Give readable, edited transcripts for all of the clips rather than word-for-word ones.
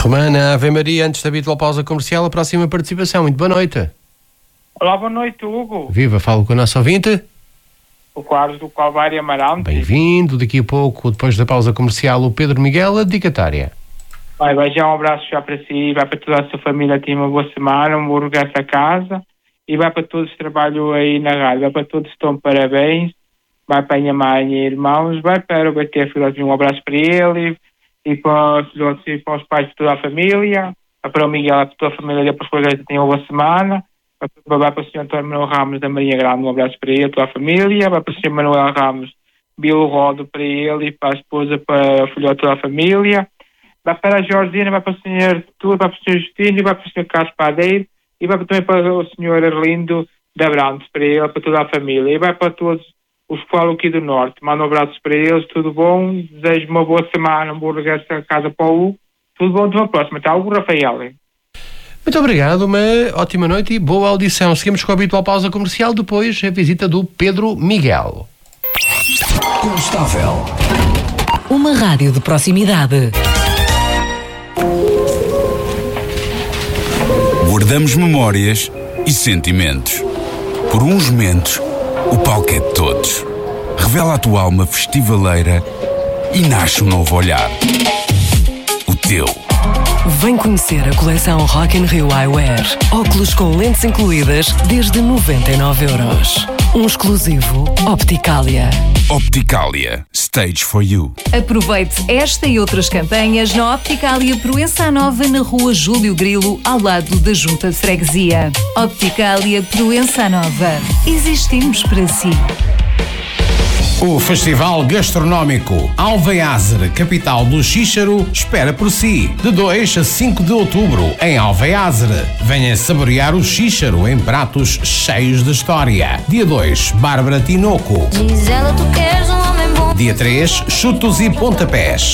Romana, Ave Maria, antes da habitual pausa comercial, a próxima participação. Muito boa noite. Olá, boa noite, Hugo. Viva, falo com o nosso ouvinte. O Carlos do Calvário Amarante. Bem-vindo. Daqui a pouco, depois da pausa comercial, o Pedro Miguel, a dedicatória. Vai já um abraço já para si, vai para toda a sua família, tem uma boa semana, um bom regresso a casa, e vai para todos que trabalham aí na rádio, vai para todos que estão parabéns, vai para a minha mãe e irmãos, vai para o BT Filhote, um abraço para ele, e para os filhotes e para os pais de toda a família, para o Miguel e para toda a família, depois que tenham uma boa semana, vai para o Sr. António Manuel Ramos da Maria Grande, um abraço para ele, toda a família, vai para o Sr. Manuel Ramos, Bilo Rodo para ele, e para a esposa, para o filhote, toda a família. Vai para a Georgina, vai para o Sr. Tudo, vai para o Sr. Justino, e vai para o Sr. Carlos Padeiro, e vai também para o Sr. Arlindo da Brandes, para ele, para toda a família, e vai para todos os que falam aqui do Norte. Mando um abraço para eles, tudo bom, desejo uma boa semana, um bom regresso a casa para o U, tudo bom, até uma próxima, está o Rafael. Muito obrigado, uma ótima noite e boa audição. Seguimos com a habitual pausa comercial, depois a visita do Pedro Miguel. Constável. Uma rádio de proximidade. Guardamos memórias e sentimentos. Por uns momentos, o palco é de todos. Revela a tua alma festivaleira e nasce um novo olhar. O teu. Vem conhecer a coleção Rock in Rio Eyewear. Óculos com lentes incluídas desde 99€. Um exclusivo Opticalia. Opticalia. Stage for you. Aproveite esta e outras campanhas na Opticalia Proença Nova, na rua Júlio Grilo, ao lado da Junta de Freguesia. Opticalia Proença Nova. Existimos para si. O Festival Gastronómico Alveiazer, capital do Xíxaro, espera por si, de 2 a 5 de outubro, em Alveiazer. Venha saborear o Xíxaro em pratos cheios de história. Dia 2, Bárbara Tinoco. Gisela, tu queres um homem bom. Dia 3, Chutos e Pontapés.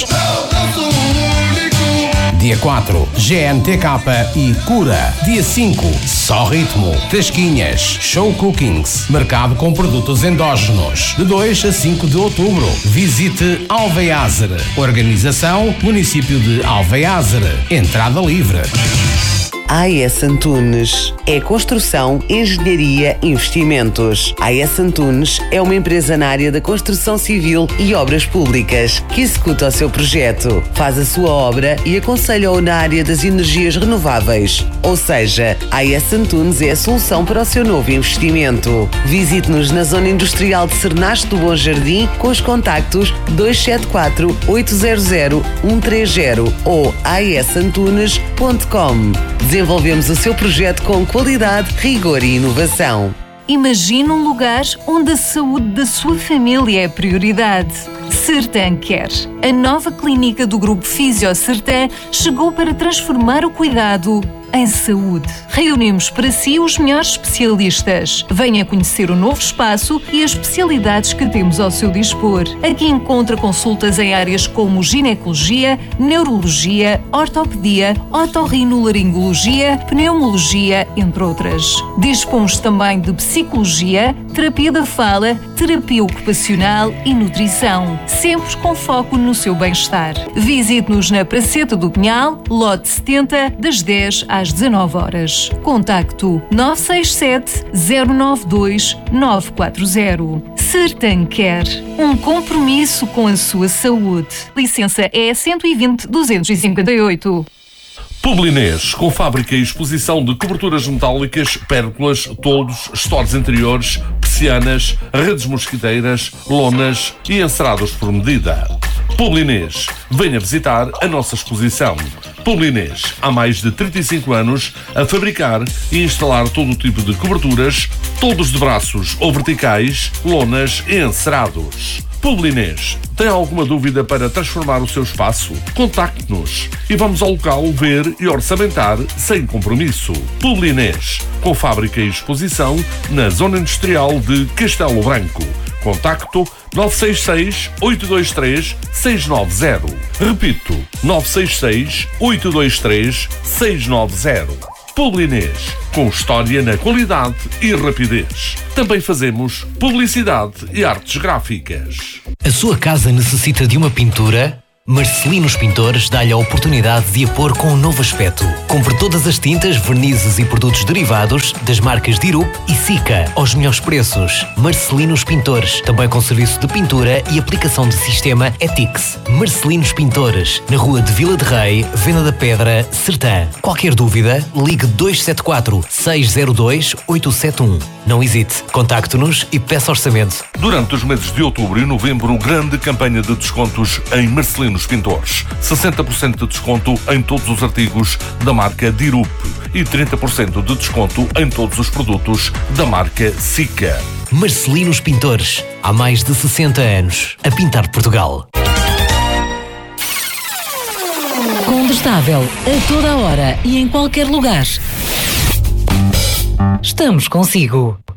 Dia 4, GNTK e Cura. Dia 5, Só Ritmo, Tasquinhas, Show Cookings, mercado com produtos endógenos. De 2 a 5 de outubro, visite Alveiazer. Organização, município de Alveiazer. Entrada livre. AES Antunes é construção, engenharia, investimentos. AES Antunes é uma empresa na área da construção civil e obras públicas que executa o seu projeto, faz a sua obra e aconselha-o na área das energias renováveis. Ou seja, AES Antunes é a solução para o seu novo investimento. Visite-nos na zona industrial de Cernache do Bom Jardim com os contactos 274 800 130 ou aesantunes.com. Desenvolvemos o seu projeto com qualidade, rigor e inovação. Imagine um lugar onde a saúde da sua família é prioridade. Sertan Care. A nova clínica do Grupo Fisio Sertan chegou para transformar o cuidado em saúde. Reunimos para si os melhores especialistas. Venha conhecer o novo espaço e as especialidades que temos ao seu dispor. Aqui encontra consultas em áreas como ginecologia, neurologia, ortopedia, otorrinolaringologia, pneumologia, entre outras. Dispomos também de psicologia, terapia da fala, terapia ocupacional e nutrição, sempre com foco no seu bem-estar. Visite-nos na Praceta do Pinhal, lote 70, das 10 às 19 horas. Contacto 967 092 940. Sertan Care. Um compromisso com a sua saúde. Licença é 120-258. Publinês, com fábrica e exposição de coberturas metálicas, pérgolas, toldos, estores interiores, persianas, redes mosquiteiras, lonas e encerados por medida. Publinês, venha visitar a nossa exposição. Publinês, há mais de 35 anos a fabricar e instalar todo o tipo de coberturas, toldos de braços ou verticais, lonas e encerados. Publinês, tem alguma dúvida para transformar o seu espaço? Contacte-nos e vamos ao local ver e orçamentar sem compromisso. Publinês, com fábrica e exposição na Zona Industrial de Castelo Branco. Contacto 966-823-690. Repito, 966-823-690. Publinês, com história na qualidade e rapidez. Também fazemos publicidade e artes gráficas. A sua casa necessita de uma pintura? Marcelinos Pintores dá-lhe a oportunidade de a pôr com um novo aspecto. Compre todas as tintas, vernizes e produtos derivados das marcas Dirup e Sika aos melhores preços. Marcelinos Pintores, também com serviço de pintura e aplicação de sistema Etix. Marcelinos Pintores, na rua de Vila de Rei, Venda da Pedra, Sertã. Qualquer dúvida, ligue 274 602 871. Não hesite, contacte-nos e peça orçamento. Durante os meses de outubro e novembro, grande campanha de descontos em Marcelinos Pintores. 60% de desconto em todos os artigos da marca Dirup e 30% de desconto em todos os produtos da marca Sika. Marcelinos Pintores, há mais de 60 anos, a pintar Portugal. Combustável, a toda hora e em qualquer lugar. Estamos consigo.